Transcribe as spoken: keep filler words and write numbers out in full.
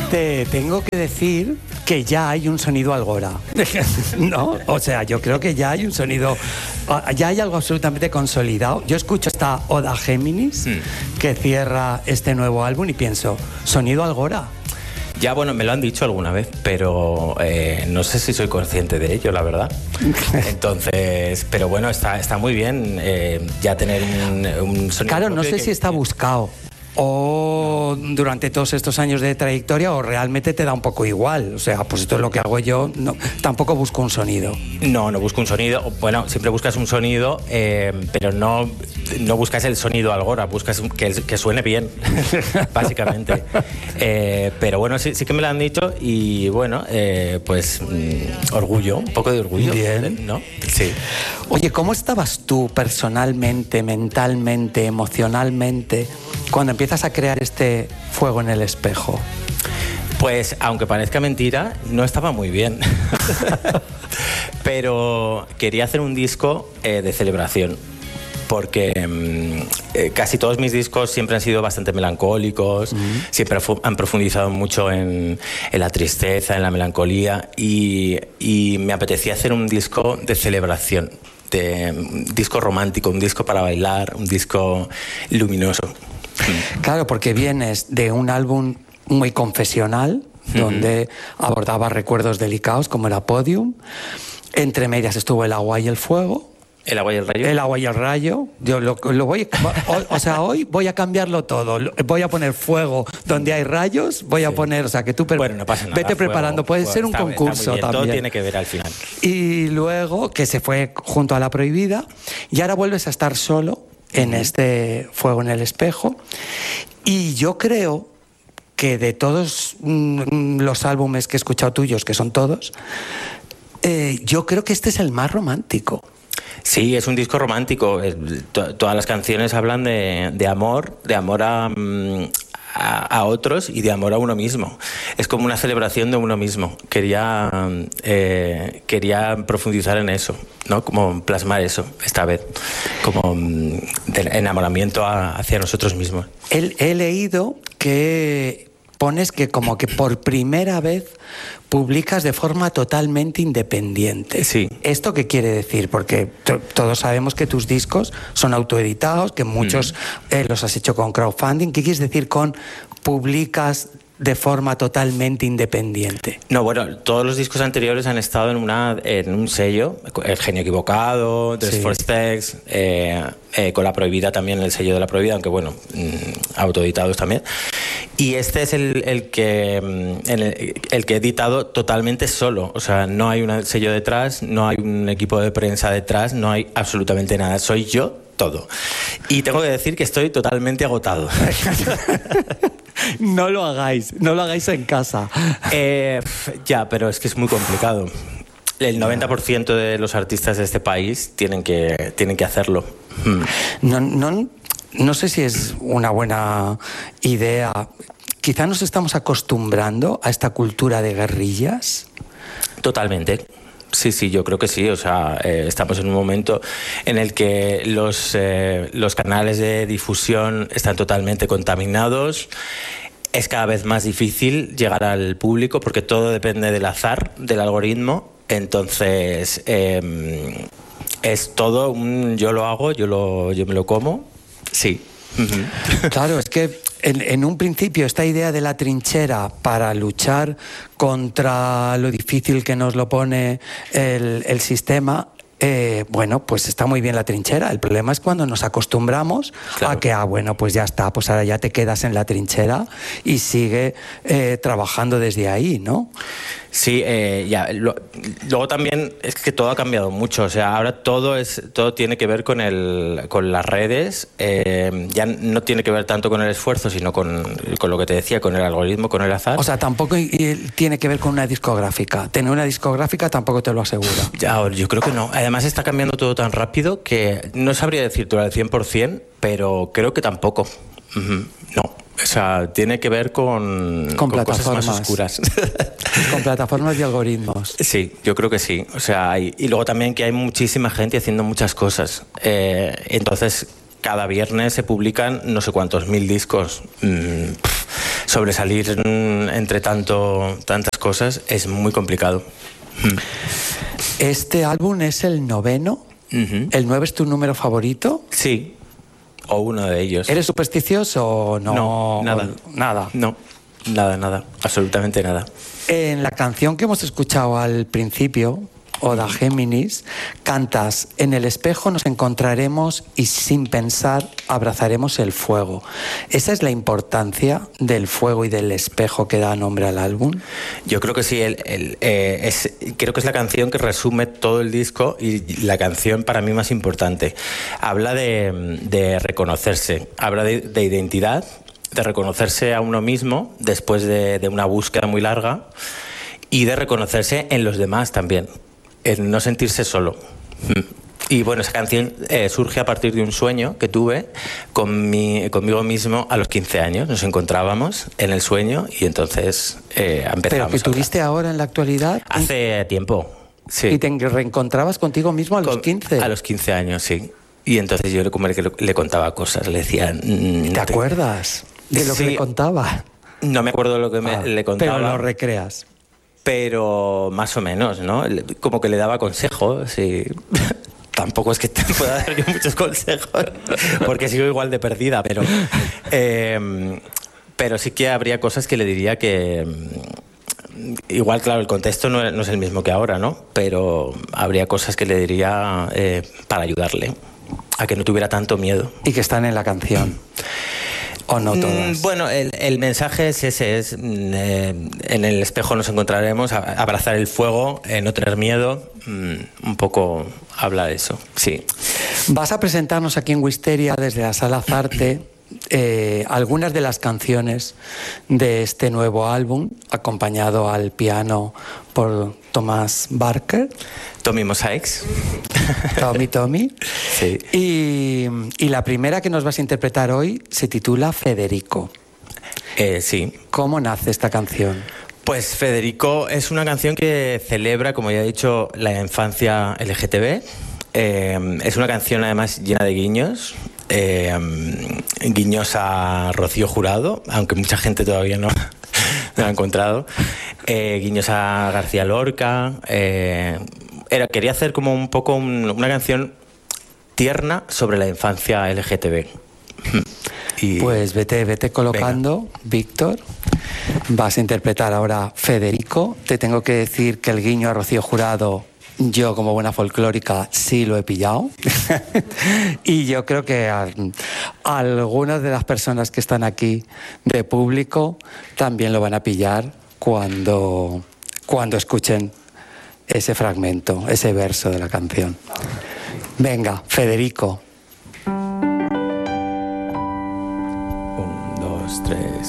Te tengo que decir que ya hay un sonido Algora, ¿no? O sea, yo creo que ya hay un sonido, ya hay algo absolutamente consolidado. Yo escucho esta Oda Géminis mm. que cierra este nuevo álbum y pienso, sonido Algora. Ya, bueno, me lo han dicho alguna vez, pero eh, no sé si soy consciente de ello, la verdad. Entonces, pero bueno, está, está muy bien eh, ya tener un, un sonido. Claro, no sé que, si está buscado o durante todos estos años de trayectoria o realmente te da un poco igual. O sea, pues esto es lo que hago yo, no, tampoco busco un sonido. No, no busco un sonido. Bueno, siempre buscas un sonido, eh, pero no, no buscas el sonido Algora, buscas que, que suene bien, básicamente. Eh, pero bueno, sí, sí que me lo han dicho y bueno, eh, pues mm, orgullo, un poco de orgullo. Bien. ¿No? Sí. Oye, ¿cómo estabas tú personalmente, mentalmente, emocionalmente cuando empiezas a crear este fuego en el espejo? Pues, aunque parezca mentira, no estaba muy bien. Pero quería hacer un disco eh, de celebración. Porque eh, casi todos mis discos siempre han sido bastante melancólicos, uh-huh. siempre han profundizado mucho en, en la tristeza, en la melancolía, y, y me apetecía hacer un disco de celebración, de, un disco romántico, un disco para bailar, un disco luminoso. Claro, porque vienes de un álbum muy confesional, uh-huh. donde abordaba recuerdos delicados como era Podium, entre medias estuvo El agua y el fuego. ¿El agua y el rayo? El agua y el rayo. Yo lo, lo voy, o, o sea, hoy voy a cambiarlo todo. Voy a poner fuego donde hay rayos. Voy a sí. poner, o sea, que tú pre- bueno, no pasa nada, vete fuego, preparando. Puede fuego, ser un está, concurso está muy bien, también. Todo tiene que ver al final. Y luego que se fue junto a La Prohibida y ahora vuelves a estar solo en uh-huh. este fuego en el espejo. Y yo creo que de todos mm, los álbumes que he escuchado tuyos, que son todos, eh, yo creo que este es el más romántico. Sí, es un disco romántico. Todas las canciones hablan de, de amor, de amor a, a, a otros y de amor a uno mismo. Es como una celebración de uno mismo. Quería, eh, quería profundizar en eso, ¿no? Como plasmar eso esta vez, como de enamoramiento a, hacia nosotros mismos. He, he leído que pones que como que por primera vez publicas de forma totalmente independiente. Sí. ¿Esto qué quiere decir? Porque t- todos sabemos que tus discos son autoeditados, que muchos mm. eh, los has hecho con crowdfunding. ¿Qué quieres decir con publicas de forma totalmente independiente? No, bueno, todos los discos anteriores han estado en una en un sello, El Genio Equivocado, Dress sí. for Sex, eh, eh, con La Prohibida también, el sello de La Prohibida, aunque bueno, mmm, autoeditados también. Y este es el, el, que, el, el que he editado totalmente solo. O sea, no hay un sello detrás, no hay un equipo de prensa detrás, no hay absolutamente nada. Soy yo todo. Y tengo que decir que estoy totalmente agotado. No lo hagáis, no lo hagáis en casa. Eh, ya, pero es que es muy complicado. El noventa por ciento de los artistas de este país tienen que, tienen que hacerlo. No, no, no sé si es una buena idea. Quizá nos estamos acostumbrando a esta cultura de guerrillas. Totalmente. Sí, sí, yo creo que sí. O sea, eh, estamos en un momento en el que los, eh, los canales de difusión están totalmente contaminados. Es cada vez más difícil llegar al público porque todo depende del azar, del algoritmo. Entonces, eh, es todo un yo lo hago, yo, lo, yo me lo como. Sí. Claro, es que en, en un principio esta idea de la trinchera para luchar contra lo difícil que nos lo pone el, el sistema, eh, bueno, pues está muy bien la trinchera. El problema es cuando nos acostumbramos claro. a que, ah, bueno, pues ya está, pues ahora ya te quedas en la trinchera y sigue eh, trabajando desde ahí, ¿no? Sí, eh, ya. Lo, luego también es que todo ha cambiado mucho. O sea, ahora todo es todo tiene que ver con el con las redes. Eh, ya no tiene que ver tanto con el esfuerzo, sino con, con lo que te decía, con el algoritmo, con el azar. O sea, tampoco tiene que ver con una discográfica. Tener una discográfica tampoco te lo asegura. Ya, yo creo que no. Además está cambiando todo tan rápido que no sabría decirte al cien por ciento, pero creo que tampoco. Uh-huh. No. O sea, tiene que ver con, con, con cosas más oscuras. Con plataformas y algoritmos. Sí, yo creo que sí. O sea, hay, y luego también que hay muchísima gente haciendo muchas cosas. Eh, entonces, cada viernes se publican no sé cuántos mil discos. Mm, sobresalir entre tanto, tantas cosas es muy complicado. Este álbum es el noveno. Uh-huh. ¿El nueve es tu número favorito? Sí, o uno de ellos. ¿Eres supersticioso o no? No, nada. O, nada. No, nada, nada, absolutamente nada. En la canción que hemos escuchado al principio, Oda Géminis, cantas: en el espejo nos encontraremos y sin pensar abrazaremos el fuego. ¿Esa es la importancia del fuego y del espejo que da nombre al álbum? Yo creo que sí, el, el, eh, es, creo que es la canción que resume todo el disco y la canción para mí más importante. Habla de, de reconocerse, habla de, de identidad, de reconocerse a uno mismo después de, de una búsqueda muy larga y de reconocerse en los demás también. El no sentirse solo. Y bueno, esa canción eh, surge a partir de un sueño que tuve con mi, conmigo mismo a los quince años. Nos encontrábamos en el sueño y entonces eh, empezamos. ¿Pero que tuviste ahora en la actualidad? Hace tiempo, sí. ¿Y te reencontrabas contigo mismo a los con, quince? A los quince años, sí. Y entonces yo como le, le contaba cosas, le decía... ¿Te acuerdas de lo sí, que le contaba? No me acuerdo de lo que me, ah, le contaba. Pero lo recreas. Pero más o menos, ¿no? Como que le daba consejos y tampoco es que te pueda dar yo muchos consejos porque sigo igual de perdida, pero eh, pero sí que habría cosas que le diría que igual, claro, el contexto no, no es el mismo que ahora, ¿no? Pero habría cosas que le diría eh, para ayudarle a que no tuviera tanto miedo. Y que están en la canción. ¿O no todas? Bueno, el, el mensaje es ese, es eh, en el espejo nos encontraremos, abrazar el fuego, eh, no tener miedo, mm, un poco habla de eso, sí. Vas a presentarnos aquí en Wisteria desde la Sala Zarte eh, algunas de las canciones de este nuevo álbum, acompañado al piano por Thomas Barker. Tommy Mosaics. Tommy, Tommy. Sí. Y, y la primera que nos vas a interpretar hoy se titula Federico. Eh, sí. ¿Cómo nace esta canción? Pues Federico es una canción que celebra, como ya he dicho, la infancia L G T B. Eh, es una canción además llena de guiños. Eh, guiños a Rocío Jurado, aunque mucha gente todavía no, no lo ha encontrado. Eh, guiños a García Lorca. Eh, era, quería hacer como un poco un, una canción tierna sobre la infancia L G T B. Y, pues vete, vete colocando, venga. Víctor. Vas a interpretar ahora Federico. Te tengo que decir que el guiño a Rocío Jurado, yo como buena folclórica sí lo he pillado. Y yo creo que a, a algunas de las personas que están aquí de público también lo van a pillar cuando, cuando escuchen ese fragmento, ese verso de la canción. Venga, Federico. Un, dos, tres.